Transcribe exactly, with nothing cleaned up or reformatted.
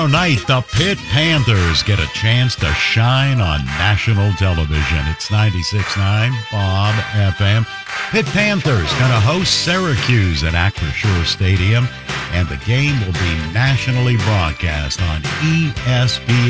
Night, the Pitt Panthers get a chance to shine on national television. It's ninety-six point nine Bob F M. Pitt Panthers going to host Syracuse at Acrisure Stadium, and the game will be nationally broadcast on E S P N.